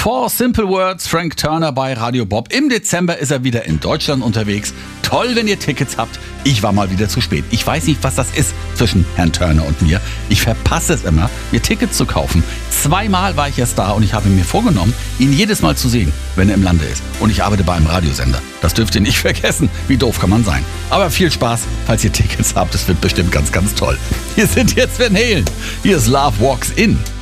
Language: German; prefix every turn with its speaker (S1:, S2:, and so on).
S1: Four Simple Words, Frank Turner bei Radio Bob. Im Dezember ist er wieder in Deutschland unterwegs. Toll, wenn ihr Tickets habt. Ich war mal wieder zu spät. Ich weiß nicht, was das ist zwischen Herrn Turner und mir. Ich verpasse es immer, mir Tickets zu kaufen. 2-mal war ich erst da und ich habe mir vorgenommen, ihn jedes Mal zu sehen, wenn er im Lande ist. Und ich arbeite bei einem Radiosender. Das dürft ihr nicht vergessen. Wie doof kann man sein? Aber viel Spaß, falls ihr Tickets habt. Es wird bestimmt ganz, ganz toll. Hier sind jetzt Van Halen. Hier ist Love Walks In.